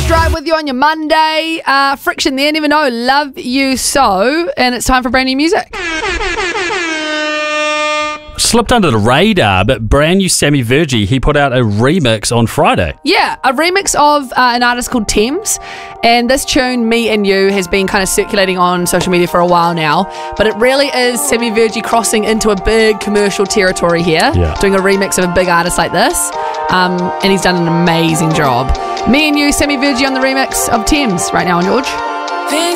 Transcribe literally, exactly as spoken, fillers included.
George Drive with you on your Monday. Uh, Friction there, never know. Love You So. And it's time for brand new music. Slipped under the radar, but brand new Sammy Virgie, he put out a remix on Friday. Yeah, a remix of uh, an artist called Thames. And this tune, Me and You, has been kind of circulating on social media for a while now. But it really is Sammy Virgie crossing into a big commercial territory here, Yeah. doing a remix of a big artist like this. Um, and he's done an amazing job. Me and You, Sammy Virgie on the remix of Thames right now on George.